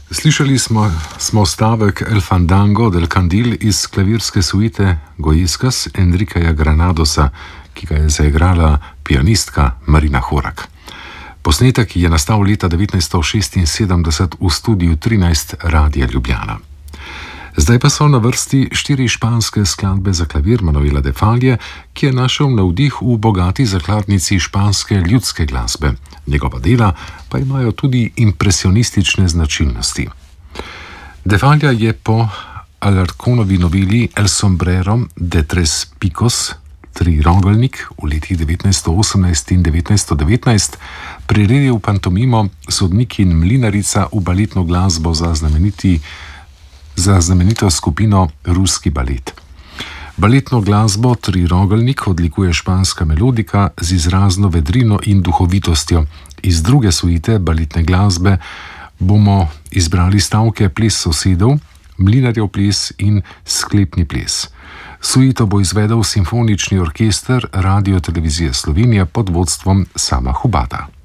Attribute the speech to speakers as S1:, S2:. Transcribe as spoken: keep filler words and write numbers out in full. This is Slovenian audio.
S1: Slišali smo, smo stavek El Fandango del Candil iz klavirske suite Goiscas Enriqueja Granadosa, ki ga je zaigrala pianistka Marina Horak. Posnetek je nastal leta devetnajststo šestinsedemdeset v studiu trinajst Radia Ljubljana. Zdaj pa so na vrsti štiri španske skladbe za klavir Manuela de Falla, ki je našel navdih v bogati zakladnici španske ljudske glasbe. Njegova dela pa imajo tudi impresionistične značilnosti. De Falla je po Alarconovi noveli El sombrero de tres picos, Trirogalnik, v letih devetnajststo osemnajst in devetnajststo devetnajst priredil pantomimo Sodnik in mlinarica v baletno glasbo za znameniti za znamenito skupino Ruski balet. Baletno glasbo Trirogalnik odlikuje španska melodika z izrazno vedrino in duhovitostjo. Iz druge suite baletne glasbe bomo izbrali stavke Ples sosedov, Mlinarjev ples in Sklepni ples. Suito bo izvedel simfonični orkester Radio Televizije Slovenije pod vodstvom Sama Hubata.